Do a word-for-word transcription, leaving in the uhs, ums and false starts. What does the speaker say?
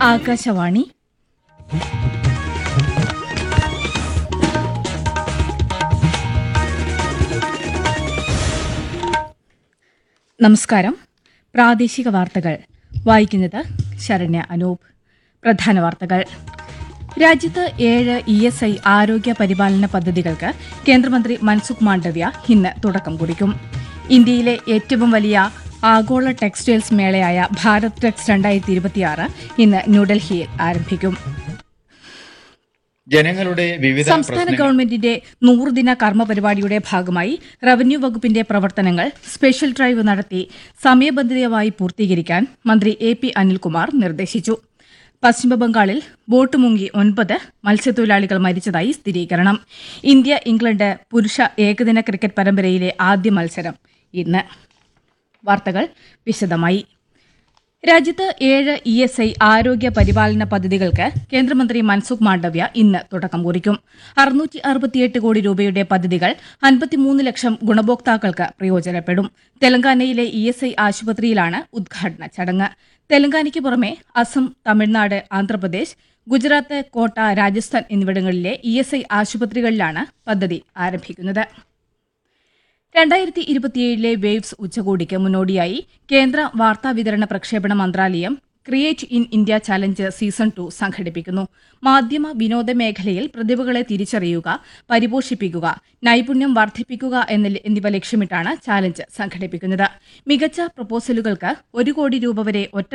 ആകാശവാണി നമസ്കാരം. പ്രാദേശിക വാർത്തകൾ വായിക്കുന്നത് ശരണ്യ അനൂപ്. പ്രധാന വാർത്തകൾ. രാജ്യത്ത് ഏഴ് ഇ എസ് ഐ ആരോഗ്യ പരിപാലന പദ്ധതികൾക്ക് കേന്ദ്രമന്ത്രി മൻസുഖ് മാണ്ഡവ്യ ഇന്ന് തുടക്കം കുറിക്കും. ഇന്ത്യയിലെ ഏറ്റവും വലിയ ആഗോള ടെക്സ്റ്റൈൽസ് മേളയായ ഭാരത് ടെക്സ് രണ്ടായിരത്തി ഇരുപത്തിയാറ് ഇന്ന് ന്യൂഡൽഹിയിൽ ആരംഭിക്കും. ജനങ്ങളുടെ വിവിധ സംസ്ഥാന ഗവൺമെന്റിന്റെ നൂറുദിന കർമ്മ പരിപാടിയുടെ ഭാഗമായി റവന്യൂ വകുപ്പിന്റെ പ്രവർത്തനങ്ങൾ സ്പെഷ്യൽ ഡ്രൈവ് നടത്തി സമയബന്ധിതമായി പൂർത്തീകരിക്കാൻ മന്ത്രി എ പി അനിൽകുമാർ നിർദ്ദേശിച്ചു. പശ്ചിമബംഗാളിൽ ബോട്ട് മുങ്ങി ഒൻപത് മത്സ്യത്തൊഴിലാളികൾ മരിച്ചതായി സ്ഥിരീകരണം. ഇന്ത്യ ഇംഗ്ലണ്ട് പുരുഷ ഏകദിന ക്രിക്കറ്റ് പരമ്പരയിലെ ആദ്യ മത്സരം ഇന്ന്. വാർത്തകൾ വിശദമായി. രാജ്യത്ത് ഏഴ് ഇ എസ് ഐ ആരോഗ്യ പരിപാലന പദ്ധതികൾക്ക് കേന്ദ്രമന്ത്രി മൻസുഖ് മാണ്ഡവ്യ ഇന്ന് തുടക്കം കുറിക്കും. അറുന്നൂറ്റി അറുപത്തിയെട്ട് കോടി രൂപയുടെ പദ്ധതികൾ അൻപത്തിമൂന്ന് ലക്ഷം ഗുണഭോക്താക്കൾക്ക് പ്രയോജനപ്പെടും. തെലങ്കാനയിലെ ഇ എസ് ഐ ആശുപത്രിയിലാണ് ഉദ്ഘാടന ചടങ്ങ്. തെലങ്കാനയ്ക്ക് പുറമെ അസം, തമിഴ്നാട്, ആന്ധ്രാപ്രദേശ്, ഗുജറാത്ത്, കോട്ട, രാജസ്ഥാൻ എന്നിവിടങ്ങളിലെ ഇ എസ് ഐ ആശുപത്രികളിലാണ് പദ്ധതി ആരംഭിക്കുന്നത്. രണ്ടായിരത്തി ഇരുപത്തിയേഴിലെ വേവ്സ് ഉച്ചകോടിക്ക് മുന്നോടിയായി കേന്ദ്ര വാർത്താവിതരണ പ്രക്ഷേപണ മന്ത്രാലയം create in India challenge season two സംഘടിപ്പിക്കുന്നു. മാധ്യമ വിനോദ മേഖലയിൽ പ്രതിഭകളെ തിരിച്ചറിയുക, പരിപോഷിപ്പിക്കുക, നൈപുണ്യം വർദ്ധിപ്പിക്കുക എന്നിവ ലക്ഷ്യമിട്ടാണ് ചാലഞ്ച് സംഘടിപ്പിക്കുന്നത്. മികച്ച പ്രൊപ്പോസലുകൾക്ക് ഒരു കോടി രൂപ വരെ ഒറ്റ